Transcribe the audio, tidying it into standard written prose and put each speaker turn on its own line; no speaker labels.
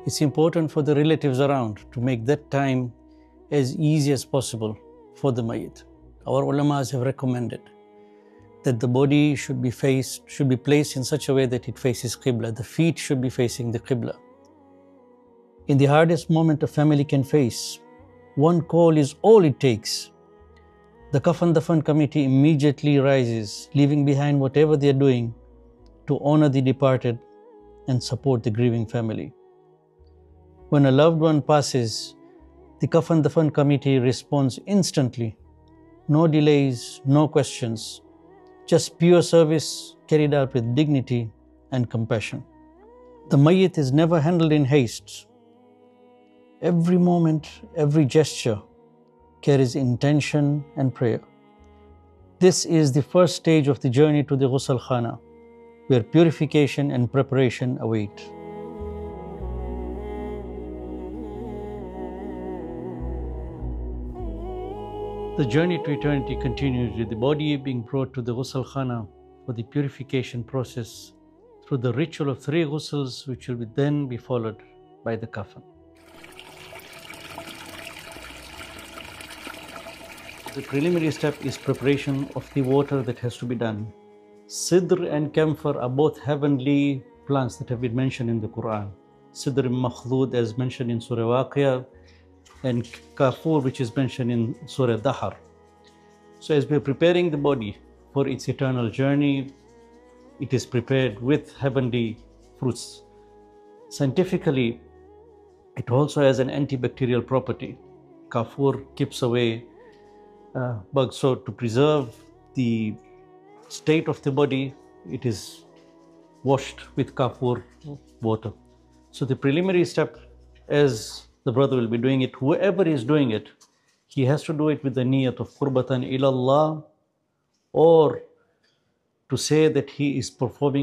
It's important for the relatives around to make that time as easy as possible for the Mayyit. Our ulamas have recommended that the body should be placed in such a way that it faces Qibla. The feet should be facing the Qibla. In the hardest moment a family can face, one call is all it takes. The Kafan Dafan committee immediately rises, leaving behind whatever they are doing to honor the departed and support the grieving family. When a loved one passes, the Kafan Dafan committee responds instantly. No delays, no questions, just pure service carried out with dignity and compassion. The Mayyit is never handled in haste. Every moment, every gesture carries intention and prayer. This is the first stage of the journey to the Ghusl Khana, where purification and preparation await. The journey to eternity continues with the body being brought to the Ghusl Khana for the purification process through the ritual of 3 ghusls, which will then be followed by the kafan. The preliminary step is preparation of the water that has to be done. Sidr and camphor are both heavenly plants that have been mentioned in the Quran. Sidr makhlud, as mentioned in Surah Waqiyah, and kafur, which is mentioned in Surah Dahar. So as we are preparing the body for its eternal journey, it is prepared with heavenly fruits. Scientifically, it also has an antibacterial property. Kafur keeps away bugs. So to preserve the state of the body, it is washed with kafur water. So the preliminary step, as the brother will be doing it, whoever is doing it, he has to do it with the niyat of qurbatan ilallah, or to say that he is performing